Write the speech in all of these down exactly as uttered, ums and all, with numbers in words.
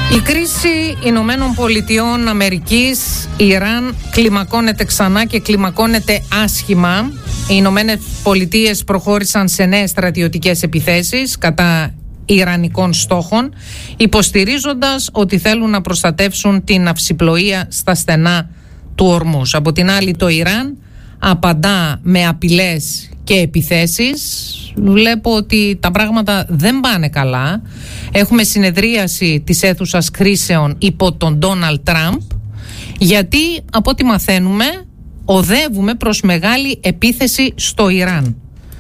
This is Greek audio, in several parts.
Η κρίση Ηνωμένων Πολιτειών Αμερικής, Ιράν κλιμακώνεται ξανά και κλιμακώνεται άσχημα. Οι Ηνωμένες Πολιτείες προχώρησαν σε νέες στρατιωτικές επιθέσεις κατά ιρανικών στόχων, υποστηρίζοντας ότι θέλουν να προστατεύσουν την αυσιπλοεία στα στενά του Ορμούζ. Από την άλλη, το Ιράν απαντά με απειλές και επιθέσεις. Βλέπω ότι τα πράγματα δεν πάνε καλά. Έχουμε συνεδρίαση της αίθουσας κρίσεων υπό τον Ντόναλντ Τραμπ, γιατί από ό,τι μαθαίνουμε οδεύουμε προς μεγάλη επίθεση στο Ιράν.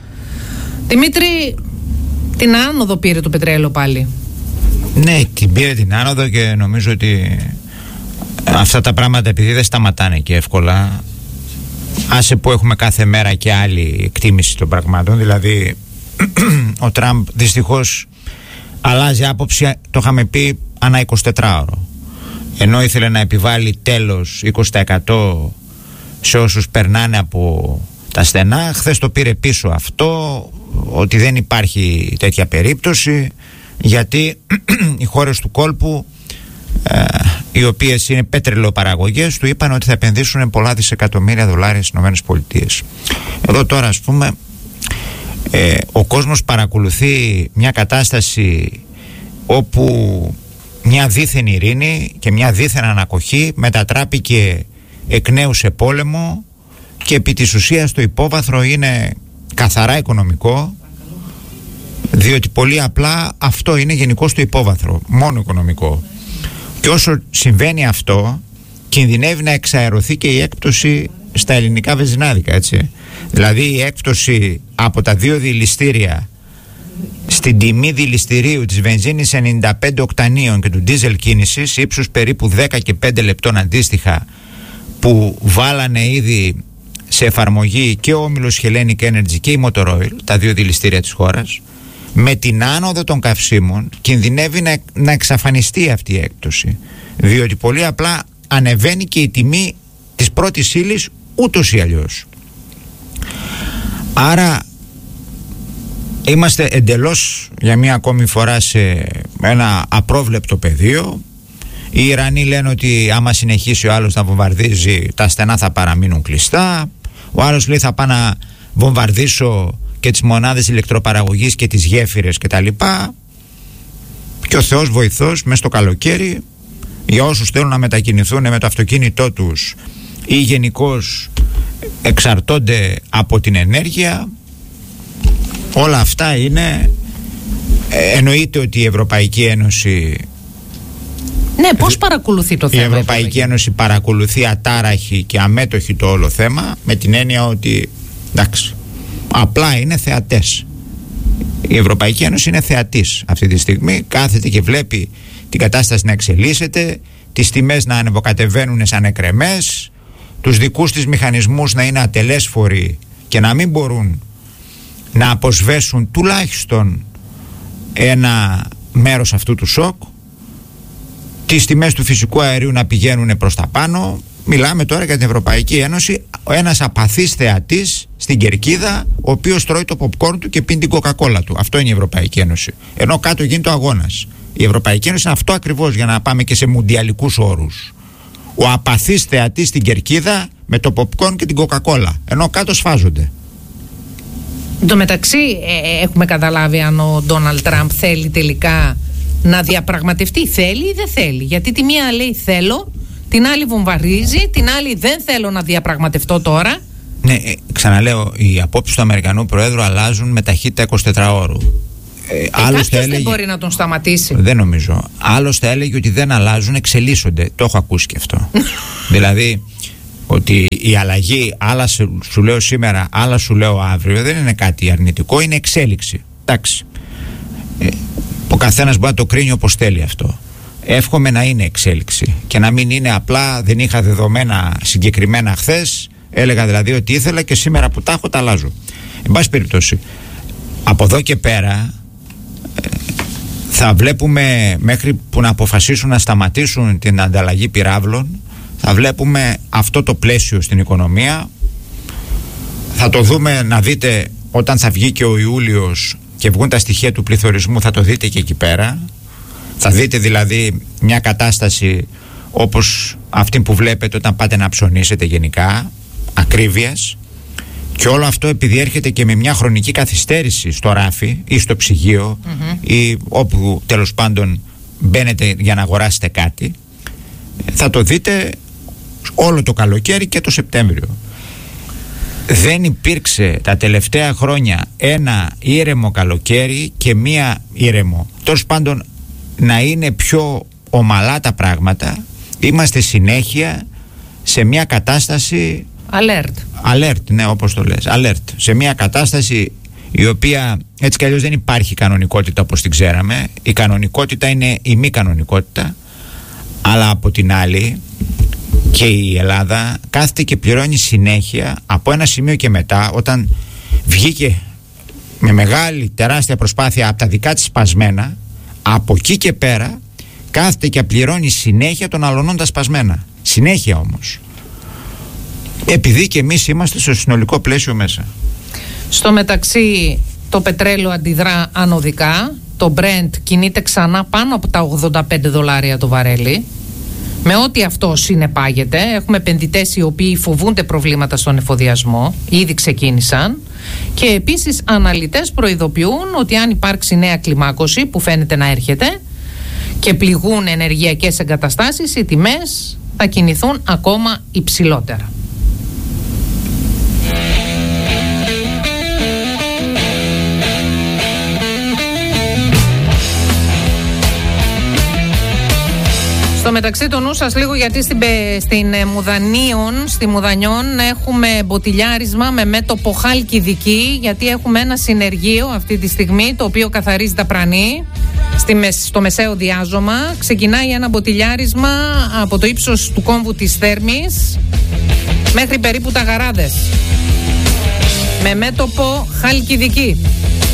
Δημήτρη, την άνοδο πήρε το πετρέλαιο πάλι. Ναι, την πήρε την άνοδο και νομίζω ότι αυτά τα πράγματα, επειδή δεν σταματάνε και εύκολα, άσε που έχουμε κάθε μέρα και άλλη εκτίμηση των πραγμάτων. Δηλαδή ο Τραμπ δυστυχώς αλλάζει άποψη, το είχαμε πει, ανά εικοσιτετράωρο. Ενώ ήθελε να επιβάλλει τέλος είκοσι τοις εκατό σε όσους περνάνε από τα στενά, χθες το πήρε πίσω αυτό, ότι δεν υπάρχει τέτοια περίπτωση, γιατί οι χώρες του κόλπου, ε, οι οποίες είναι πετρελαιοπαραγωγές, του είπαν ότι θα επενδύσουν πολλά δισεκατομμύρια δολάρια στις ΗΠΑ. Εδώ τώρα, ας πούμε, ε, ο κόσμος παρακολουθεί μια κατάσταση όπου μια δίθεν ειρήνη και μια δίθεν ανακοχή μετατράπηκε εκ νέου σε πόλεμο, και επί της ουσίας το υπόβαθρο είναι καθαρά οικονομικό, διότι πολύ απλά αυτό είναι γενικώς το υπόβαθρο, μόνο οικονομικό. Και όσο συμβαίνει αυτό, κινδυνεύει να εξαερωθεί και η έκπτωση στα ελληνικά βενζινάδικα, έτσι. Δηλαδή η έκπτωση από τα δύο δηληστήρια στην τιμή δηληστηρίου της βενζίνης ενενήντα πέντε οκτανίων και του ντίζελ κίνησης, ύψους περίπου δέκα και πέντε λεπτών αντίστοιχα, που βάλανε ήδη σε εφαρμογή και ο όμιλος Hellenic Energy και η Motor Oil, τα δύο δηληστήρια της χώρας, με την άνοδο των καυσίμων κινδυνεύει να, να εξαφανιστεί αυτή η έκπτωση, διότι πολύ απλά ανεβαίνει και η τιμή της πρώτης ύλης ούτως ή αλλιώς. Άρα είμαστε εντελώς για μία ακόμη φορά σε ένα απρόβλεπτο πεδίο. Οι Ιρανοί λένε ότι άμα συνεχίσει ο άλλος να βομβαρδίζει, τα στενά θα παραμείνουν κλειστά. Ο άλλος λέει θα πάω να βομβαρδίσω και τις μονάδες ηλεκτροπαραγωγής και τις γέφυρες και τα λοιπά. Και ο Θεός βοηθός, μες στο καλοκαίρι, για όσους θέλουν να μετακινηθούν με το αυτοκίνητό τους ή γενικώς εξαρτώνται από την ενέργεια, όλα αυτά είναι, εννοείται ότι η Ευρωπαϊκή Ένωση, ναι, πώς παρακολουθεί το θέμα η Ευρωπαϊκή, Ευρωπαϊκή Ένωση παρακολουθεί ατάραχη και αμέτωχη το όλο θέμα, με την έννοια ότι εντάξει, απλά είναι θεατές. Η Ευρωπαϊκή Ένωση είναι θεατής αυτή τη στιγμή, κάθεται και βλέπει την κατάσταση να εξελίσσεται, τις τιμές να ανεβοκατεβαίνουν σαν εκρεμές, τους δικούς της μηχανισμούς να είναι ατελέσφοροι και να μην μπορούν να αποσβέσουν τουλάχιστον ένα μέρος αυτού του σοκ, τις τιμές του φυσικού αερίου να πηγαίνουν προς τα πάνω. Μιλάμε τώρα για την Ευρωπαϊκή Ένωση, ένας απαθής θεατής στην κερκίδα, ο οποίος τρώει το popcorn του και πίνει την κοκακόλα του. Αυτό είναι η Ευρωπαϊκή Ένωση. Ενώ κάτω γίνεται ο αγώνας. Η Ευρωπαϊκή Ένωση είναι αυτό ακριβώς, για να πάμε και σε μουντιαλικούς όρους. Ο απαθής θεατής στην κερκίδα με το popcorn και την κοκακόλα. Ενώ κάτω σφάζονται. Εν τω μεταξύ, ε, έχουμε καταλάβει αν ο Ντόναλντ Τραμπ θέλει τελικά να διαπραγματευτεί, θέλει ή δεν θέλει. Γιατί τη μία λέει θέλω, την άλλη βομβαρίζει, την άλλη δεν θέλω να διαπραγματευτώ τώρα. Ναι, ε, ξαναλέω, οι απόψεις του Αμερικανού Προέδρου αλλάζουν με ταχύτητα εικοσιτετράωρου. Ε, ε, κάποιος έλεγε, δεν μπορεί να τον σταματήσει. Δεν νομίζω. Άλλος θα έλεγε ότι δεν αλλάζουν, εξελίσσονται. Το έχω ακούσει και αυτό. Δηλαδή ότι η αλλαγή, άλλα σου λέω σήμερα, άλλα σου λέω αύριο, δεν είναι κάτι αρνητικό, είναι εξέλιξη. Εντάξει. Ε, ο καθένας μπορεί να το κρίνει όπως θέλει αυτό. Εύχομαι να είναι εξέλιξη και να μην είναι απλά δεν είχα δεδομένα συγκεκριμένα χθες, έλεγα δηλαδή ότι ήθελα και σήμερα που τα έχω τα αλλάζω. Εν πάση περιπτώσει, από εδώ και πέρα ε, θα βλέπουμε, μέχρι που να αποφασίσουν να σταματήσουν την ανταλλαγή πυράβλων, θα βλέπουμε αυτό το πλαίσιο στην οικονομία. Θα το δούμε, να δείτε, όταν θα βγει και ο Ιούλιος και βγουν τα στοιχεία του πληθωρισμού, θα το δείτε και εκεί πέρα. Θα δείτε δηλαδή μια κατάσταση όπως αυτή που βλέπετε όταν πάτε να ψωνίσετε γενικά, ακρίβειας, και όλο αυτό επειδή έρχεται και με μια χρονική καθυστέρηση στο ράφι ή στο ψυγείο mm-hmm. ή όπου τέλος πάντων μπαίνετε για να αγοράσετε κάτι, θα το δείτε όλο το καλοκαίρι και το Σεπτέμβριο. Δεν υπήρξε τα τελευταία χρόνια ένα ήρεμο καλοκαίρι και μία ήρεμο. Τέλος πάντων να είναι πιο ομαλά τα πράγματα. Είμαστε συνέχεια σε μια κατάσταση alert. Alert, ναι, όπως το λες. Alert. Σε μια κατάσταση η οποία έτσι κι αλλιώς δεν υπάρχει κανονικότητα όπως την ξέραμε. Η κανονικότητα είναι η μη κανονικότητα. Αλλά από την άλλη και η Ελλάδα κάθεται και πληρώνει συνέχεια από ένα σημείο και μετά, όταν βγήκε με μεγάλη τεράστια προσπάθεια από τα δικά της σπασμένα, από εκεί και πέρα κάθεται και πληρώνει συνέχεια των αλωνών τα σπασμένα. Συνέχεια όμως. Επειδή και εμείς είμαστε στο συνολικό πλαίσιο μέσα. Στο μεταξύ το πετρέλαιο αντιδρά ανωδικά. Το Brent κινείται ξανά πάνω από τα ογδόντα πέντε δολάρια το βαρέλι. Με ό,τι αυτό συνεπάγεται, έχουμε επενδυτές οι οποίοι φοβούνται προβλήματα στον εφοδιασμό, ήδη ξεκίνησαν, και επίσης αναλυτές προειδοποιούν ότι αν υπάρξει νέα κλιμάκωση που φαίνεται να έρχεται και πληγούν ενεργειακές εγκαταστάσεις, οι τιμές θα κινηθούν ακόμα υψηλότερα. Στο μεταξύ το νου σας λίγο, γιατί στην, στην Μουδανίων, στη Μουδανιών έχουμε μποτιλιάρισμα με μέτωπο Χαλκιδική, γιατί έχουμε ένα συνεργείο αυτή τη στιγμή το οποίο καθαρίζει τα πρανή στη, στο μεσαίο διάζωμα. Ξεκινάει ένα μποτιλιάρισμα από το ύψος του κόμβου της Θέρμης μέχρι περίπου τα Γαράδες με μέτωπο Χαλκιδική.